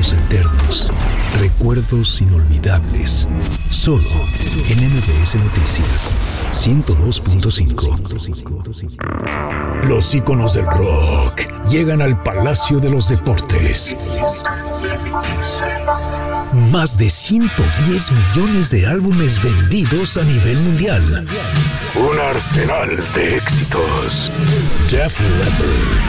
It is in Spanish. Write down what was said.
momentos eternos, recuerdos inolvidables. Solo en MBS Noticias 102.5. Los íconos del rock llegan al Palacio de los Deportes. Más de 110 millones de álbumes vendidos a nivel mundial. Un arsenal de éxitos. Def Leppard.